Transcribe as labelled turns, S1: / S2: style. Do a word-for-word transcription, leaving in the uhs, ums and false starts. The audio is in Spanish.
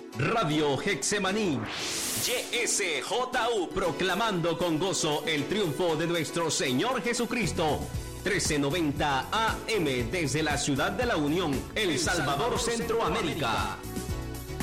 S1: Radio Getsemaní. Y S J U, proclamando con gozo el triunfo de nuestro Señor Jesucristo. trece noventa A M desde la ciudad de la Unión, El Salvador, Centroamérica.